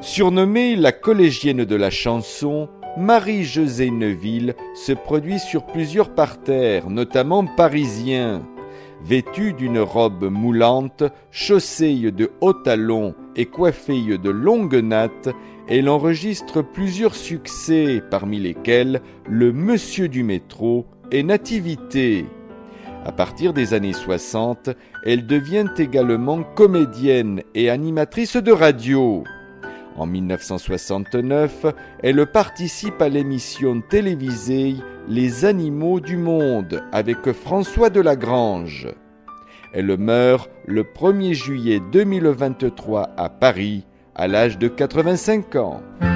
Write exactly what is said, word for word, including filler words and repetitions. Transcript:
Surnommée la collégienne de la chanson, Marie-Josée Neuville se produit sur plusieurs parterres, notamment parisiens. Vêtue d'une robe moulante, chaussée de hauts talons et coiffée de longues nattes, elle enregistre plusieurs succès, parmi lesquels le Monsieur du métro et Nativité. À partir des années soixante, elle devient également comédienne et animatrice de radio. En mille neuf cent soixante-neuf, elle participe à l'émission télévisée Les Animaux du Monde avec François Delagrange. Elle meurt le premier juillet deux mille vingt-trois à Paris, à l'âge de quatre-vingt-cinq ans.